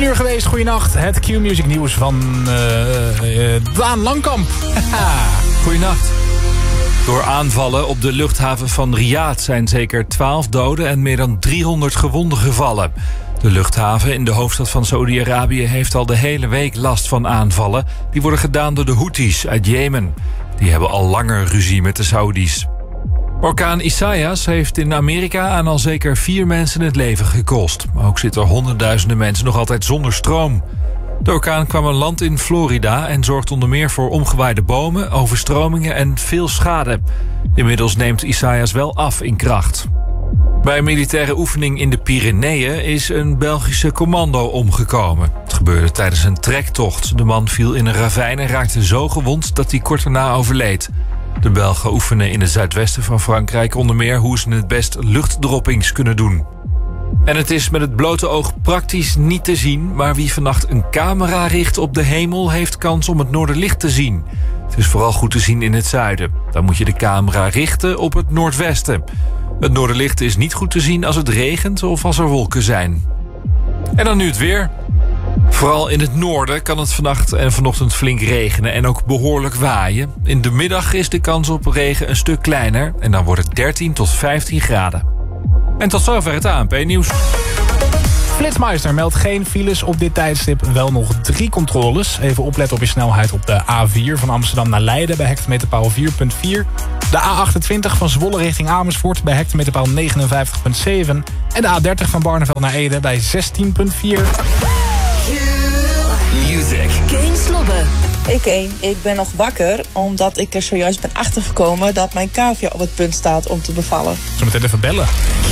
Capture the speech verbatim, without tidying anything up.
uur geweest, goeienacht. Het Q-Music nieuws van uh, uh, Daan Langkamp. Goeienacht. Door aanvallen op de luchthaven van Riyadh zijn zeker twaalf doden en meer dan driehonderd gewonden gevallen. De luchthaven in de hoofdstad van Saoedi-Arabië heeft al de hele week last van aanvallen. Die worden gedaan door de Houthis uit Jemen. Die hebben al langer ruzie met de Saoedi's. Orkaan Isaias heeft in Amerika aan al zeker vier mensen het leven gekost. Ook zitten honderdduizenden mensen nog altijd zonder stroom. De orkaan kwam een land in Florida en zorgt onder meer voor omgewaaide bomen, overstromingen en veel schade. Inmiddels neemt Isaias wel af in kracht. Bij een militaire oefening in de Pyreneeën is een Belgische commando omgekomen. Het gebeurde tijdens een trektocht. De man viel in een ravijn en raakte zo gewond dat hij kort daarna overleed. De Belgen oefenen in het zuidwesten van Frankrijk onder meer hoe ze het best luchtdroppings kunnen doen. En het is met het blote oog praktisch niet te zien, maar wie vannacht een camera richt op de hemel heeft kans om het noorderlicht te zien. Het is vooral goed te zien in het zuiden. Dan moet je de camera richten op het noordwesten. Het noorderlicht is niet goed te zien als het regent of als er wolken zijn. En dan nu het weer. Vooral in het noorden kan het vannacht en vanochtend flink regenen en ook behoorlijk waaien. In de middag is de kans op regen een stuk kleiner en dan wordt het dertien tot vijftien graden. En tot zover het A N P-nieuws. Flitsmeister meldt geen files op dit tijdstip, wel nog drie controles. Even opletten op je snelheid op de A vier van Amsterdam naar Leiden bij hectometerpaal vier komma vier. De A achtentwintig van Zwolle richting Amersfoort bij hectometerpaal negenenvijftig komma zeven. En de A dertig van Barneveld naar Ede bij zestien komma vier. Music. Geen Slobbe. Ik één. Ik ben nog wakker omdat ik er zojuist ben achtergekomen dat mijn cavia op het punt staat om te bevallen. Zo meteen even bellen.